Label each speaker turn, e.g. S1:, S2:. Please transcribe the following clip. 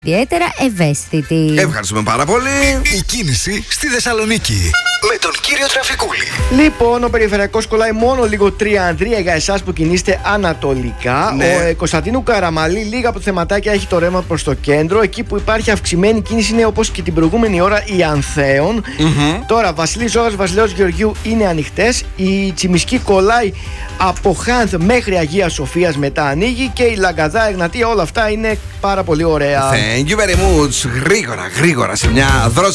S1: ιδιαίτερα ευαίσθητοι.
S2: Ευχαριστούμε πάρα πολύ.
S3: Η κίνηση στη Θεσσαλονίκη με τον κύριο Τραφικούλη.
S4: Λοιπόν, ο περιφερειακός κολλάει μόνο λίγο 3-3 για εσάς που κινείστε ανατολικά.
S2: Ναι.
S4: Ο Κωνσταντίνου Καραμαλή, λίγα από τα θεματάκια, έχει το ρεύμα προς το κέντρο. Εκεί που υπάρχει αυξημένη κίνηση είναι, όπως και την προηγούμενη ώρα, η Ανθέων. Τώρα, Βασιλής Ζώγας, Βασιλέως Γεωργίου είναι ανοιχτές. Η Τσιμισκή κολλάει από Χάνθ μέχρι Αγία Σοφίας, μετά ανοίγει. Και η Λαγκαδά, Εγνατία, όλα αυτά είναι πάρα πολύ ωραία.
S2: Thank you very much. Γρήγορα σε μια δρόση.